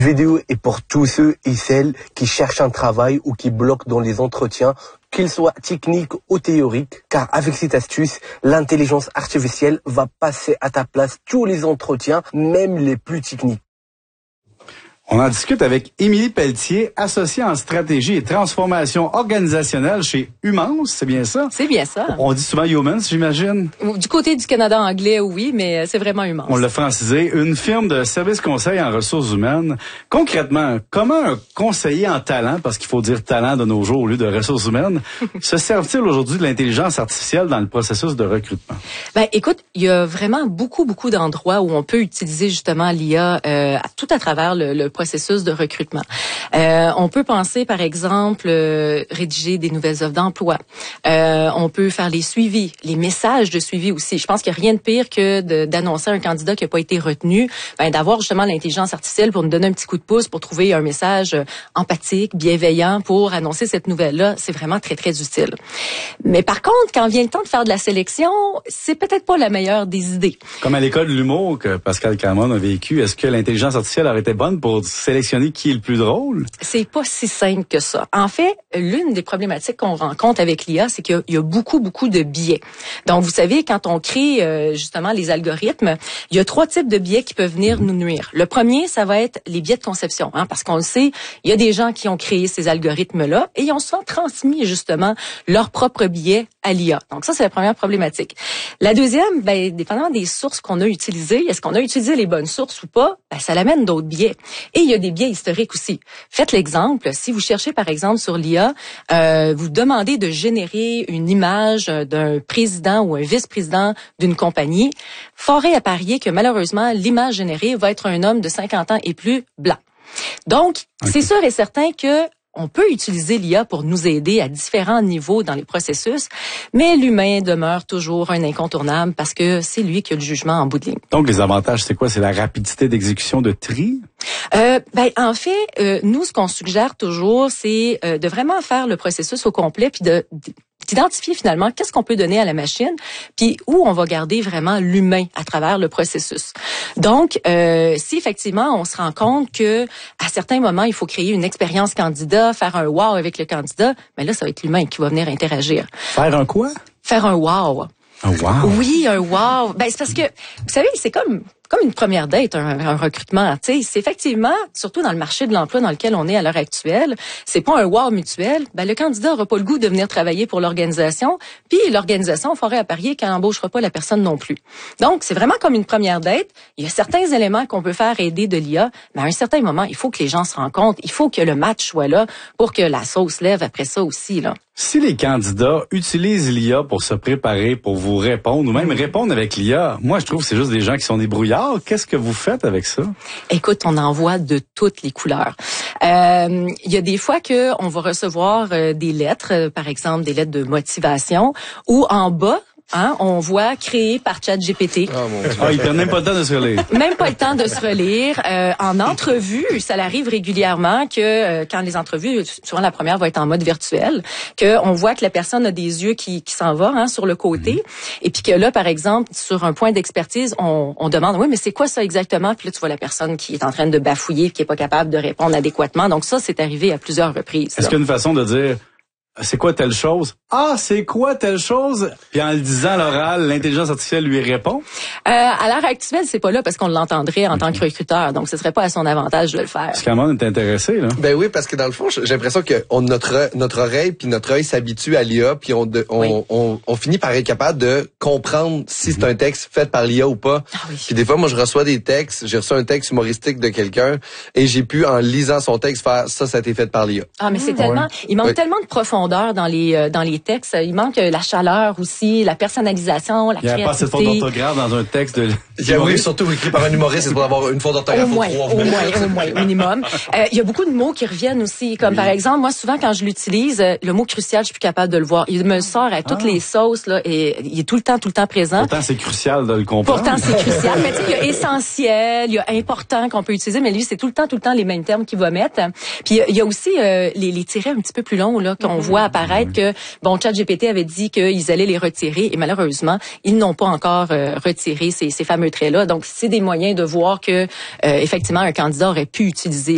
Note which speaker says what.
Speaker 1: Vidéo est pour tous ceux et celles qui cherchent un travail ou qui bloquent dans les entretiens, qu'ils soient techniques ou théoriques, car avec cette astuce, l'intelligence artificielle va passer à ta place tous les entretiens, même les plus techniques.
Speaker 2: On en discute avec Émilie Pelletier, associée en stratégie et transformation organisationnelle chez Humans, c'est bien ça?
Speaker 3: C'est bien ça.
Speaker 2: On dit souvent Humans, j'imagine?
Speaker 3: Du côté du Canada anglais, oui, mais c'est vraiment Humans.
Speaker 2: On l'a francisé. Une firme de services conseil en ressources humaines. Concrètement, comment un conseiller en talent, parce qu'il faut dire talent de nos jours au lieu de ressources humaines, se sert-il aujourd'hui de l'intelligence artificielle dans le processus de recrutement?
Speaker 3: Ben, écoute, il y a vraiment beaucoup d'endroits où on peut utiliser justement l'IA tout à travers le processus de recrutement. On peut penser, par exemple, rédiger des nouvelles offres d'emploi. On peut faire les suivis, les messages de suivi aussi. Je pense qu'il n'y a rien de pire que d'annoncer un candidat qui n'a pas été retenu, d'avoir justement l'intelligence artificielle pour nous donner un petit coup de pouce pour trouver un message empathique, bienveillant pour annoncer cette nouvelle-là. C'est vraiment très utile. Mais par contre, quand vient le temps de faire de la sélection, c'est peut-être pas la meilleure des idées.
Speaker 2: Comme à l'école de l'humour que Pascal Cameron a vécu, est-ce que l'intelligence artificielle aurait été bonne pour sélectionner qui est le plus drôle? C'est
Speaker 3: pas si simple que ça. En fait, l'une des problématiques qu'on rencontre avec l'IA, c'est qu'il y a beaucoup de biais. Donc, vous savez, quand on crée justement les algorithmes, il y a 3 types de biais qui peuvent venir nous nuire. Le premier, ça va être les biais de conception, parce qu'on le sait, il y a des gens qui ont créé ces algorithmes-là et ils ont souvent transmis justement leurs propres biais à l'IA. Donc ça, c'est la première problématique. La deuxième, dépendamment des sources qu'on a utilisées, est-ce qu'on a utilisé les bonnes sources ou pas, ça l'amène d'autres biais. Et il y a des biais historiques aussi. Faites l'exemple, si vous cherchez par exemple sur l'IA, vous demandez de générer une image d'un président ou un vice-président d'une compagnie, fort est à parier que malheureusement, l'image générée va être un homme de 50 ans et plus blanc. Donc, c'est sûr et certain que on peut utiliser l'IA pour nous aider à différents niveaux dans les processus, mais l'humain demeure toujours un incontournable parce que c'est lui qui a le jugement en bout de ligne.
Speaker 2: Donc, les avantages, c'est quoi? C'est la rapidité d'exécution de tri?
Speaker 3: En fait, nous, ce qu'on suggère toujours, c'est de vraiment faire le processus au complet puis d'identifier finalement qu'est-ce qu'on peut donner à la machine, puis où on va garder vraiment l'humain à travers le processus. Donc, si effectivement on se rend compte que à certains moments il faut créer une expérience candidat, faire un wow avec le candidat, mais là ça va être l'humain qui va venir interagir.
Speaker 2: Faire un quoi?
Speaker 3: Faire un wow.
Speaker 2: Un wow?
Speaker 3: Oui, un wow. C'est parce que vous savez, c'est comme une première date, un recrutement. Tu sais, c'est effectivement, surtout dans le marché de l'emploi dans lequel on est à l'heure actuelle, c'est pas un wow mutuel. Le candidat aura pas le goût de venir travailler pour l'organisation, puis l'organisation ferait à parier qu'elle n'embauchera pas la personne non plus. Donc, c'est vraiment comme une première date. Il y a certains éléments qu'on peut faire aider de l'IA, mais à un certain moment, il faut que les gens se rencontrent, il faut que le match soit là pour que la sauce lève après ça aussi, là.
Speaker 2: Si les candidats utilisent l'IA pour se préparer, pour vous répondre, ou même répondre avec l'IA, moi, je trouve que c'est juste des gens qui sont des brouillards. Qu'est-ce que vous faites avec ça?
Speaker 3: Écoute, on en voit de toutes les couleurs. Il y a des fois que on va recevoir des lettres, par exemple des lettres de motivation, où en bas, on voit créé par ChatGPT.
Speaker 2: Oh mon Dieu. Ils prennent même pas le temps de se relire.
Speaker 3: Même pas le temps de se relire. En entrevue, ça arrive régulièrement que quand les entrevues, souvent la première va être en mode virtuel, que on voit que la personne a des yeux qui s'en vont sur le côté, et puis que là, par exemple, sur un point d'expertise, on demande, oui, mais c'est quoi ça exactement? Puis là, tu vois la personne qui est en train de bafouiller, qui est pas capable de répondre adéquatement. Donc ça, c'est arrivé à plusieurs reprises.
Speaker 2: Est-ce qu'il y a une façon de dire c'est quoi telle chose? Ah, c'est quoi telle chose? Puis en le disant à l'oral, l'intelligence artificielle lui répond?
Speaker 3: À l'heure actuelle, c'est pas là parce qu'on l'entendrait en tant que recruteur. Donc, ce serait pas à son avantage de le faire.
Speaker 2: Est-ce qu'Amon est intéressé, là?
Speaker 4: Ben oui, parce que dans le fond, j'ai l'impression que notre oreille puis notre œil s'habitue à l'IA, puis on finit par être capable de comprendre si c'est un texte fait par l'IA ou pas.
Speaker 3: Ah oui.
Speaker 4: Puis des fois, moi, j'ai reçu un texte humoristique de quelqu'un et j'ai pu, en lisant son texte, faire ça a été fait par l'IA.
Speaker 3: Ah, mais c'est tellement, il manque tellement de profondeur dans les textes. Il manque la chaleur aussi, la personnalisation, la créativité.
Speaker 2: Il n'y a pas assez de faute d'orthographe dans un texte de...
Speaker 4: Oui, surtout écrit par un humoriste, c'est pour avoir une faute d'orthographe
Speaker 3: au moins, minimum. Il y a beaucoup de mots qui reviennent aussi, comme par exemple, moi, souvent, quand je l'utilise, le mot crucial, je suis plus capable de le voir. Il me le sort à toutes les sauces, là, et il est tout le temps présent.
Speaker 2: Pourtant, c'est crucial de le comprendre.
Speaker 3: Pourtant, c'est crucial. Mais tu sais, il y a essentiel, il y a important qu'on peut utiliser, mais lui, c'est tout le temps les mêmes termes qu'il va mettre. Puis, il y a aussi les tirets un petit peu plus longs, là, qu'on voit apparaître que, ChatGPT avait dit qu'ils allaient les retirer, et malheureusement, ils n'ont pas encore retiré ces fameux traits-là. Donc, c'est des moyens de voir que, effectivement, un candidat aurait pu utiliser